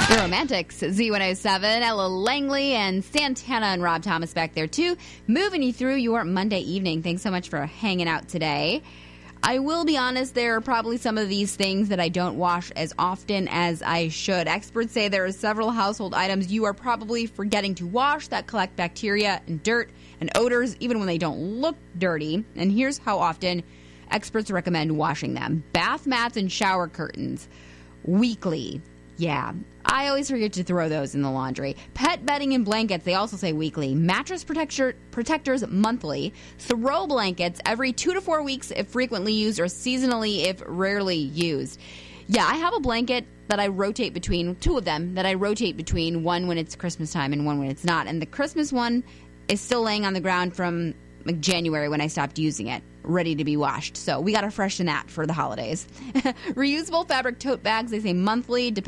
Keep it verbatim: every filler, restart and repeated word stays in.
The Romantics, Z one oh seven, Ella Langley and Santana and Rob Thomas back there too, moving you through your Monday evening. Thanks so much for hanging out today. I will be honest, there are probably some of these things that I don't wash as often as I should. Experts say there are several household items you are probably forgetting to wash that collect bacteria and dirt and odors even when they don't look dirty. And here's how often experts recommend washing them. Bath mats and shower curtains weekly. Yeah, I always forget to throw those in the laundry. Pet bedding and blankets, they also say weekly. Mattress protector, protectors monthly. Throw blankets every two to four weeks if frequently used, or seasonally if rarely used. Yeah, I have a blanket that I rotate between, two of them that I rotate between, one when it's Christmas time and one when it's not. And the Christmas one is still laying on the ground from like January when I stopped using it, ready to be washed. So we got to freshen that for the holidays. Reusable fabric tote bags, they say monthly,